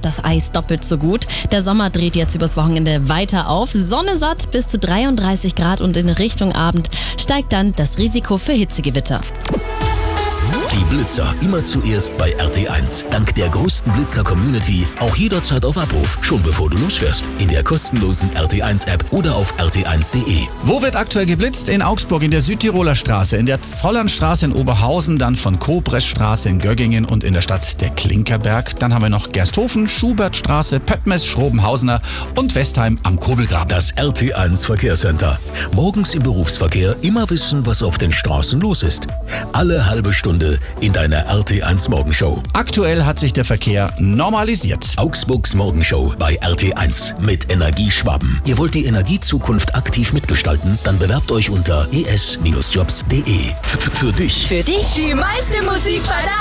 das Eis doppelt so gut. Der Sommer dreht jetzt übers Wochenende weiter auf. Sonne satt bis zu 33 Grad und in Richtung Abend steigt dann das Risiko für Hitzegewitter. Die Blitzer immer zuerst bei RT1. Dank der größten Blitzer-Community auch jederzeit auf Abruf, schon bevor du losfährst. In der kostenlosen RT1-App oder auf rt1.de. Wo wird aktuell geblitzt? In Augsburg in der Südtiroler Straße, in der Zollernstraße in Oberhausen, dann von Kobrechtstraße in Göggingen und in der Stadt der Klinkerberg. Dann haben wir noch Gersthofen, Schubertstraße, Pöttmes, Schrobenhausener und Westheim am Kobelgraben. Das RT1 Verkehrscenter. Morgens im Berufsverkehr immer wissen, was auf den Straßen los ist. Alle halbe Stunde in deiner RT1 Morgenshow. Aktuell hat sich der Verkehr normalisiert. Augsburgs Morgenshow bei RT1 mit Energieschwaben. Ihr wollt die Energiezukunft aktiv mitgestalten? Dann bewerbt euch unter es-jobs.de. Für dich. Für dich die meiste Musik bei der